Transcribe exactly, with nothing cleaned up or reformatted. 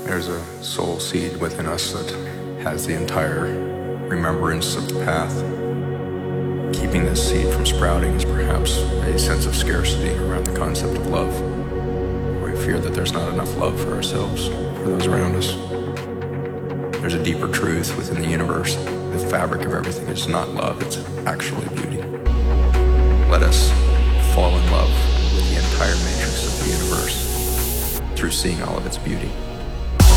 There's a soul seed within us that has the entire remembrance of the path. Keeping this seed from sprouting is perhaps a sense of scarcity around the concept of love. We fear that there's not enough love for ourselves, for those around us. There's a deeper truth within the universe. The fabric of everything is not love, it's actually beauty. Let us fall in love with the entire matrix of the universe through seeing all of its beauty.